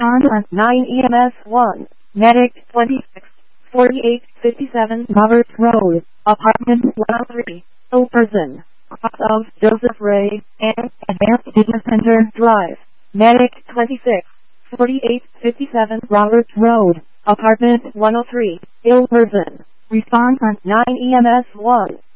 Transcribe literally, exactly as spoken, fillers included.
Respondent nine E M S one. Medic twenty-six forty-eight fifty-seven Roberts Road, Apartment one oh three, Oberson, cross of Joseph Ray, and Advanced Business Center Drive. Medic twenty-six forty-eight fifty-seven Roberts Road, Apartment one oh three, Ilperson. Respondent nine E M S one.